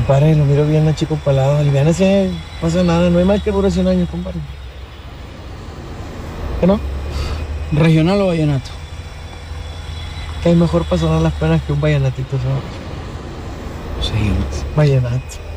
Compadre, lo miro bien a chico palado. Aliviánese, no pasa nada, no hay más que dure 100 años, compadre. ¿Qué no? ¿Regional o vallenato? Que hay mejor para sonar las penas que un vallenatito, ¿sabes? Seguimos. Vallenato.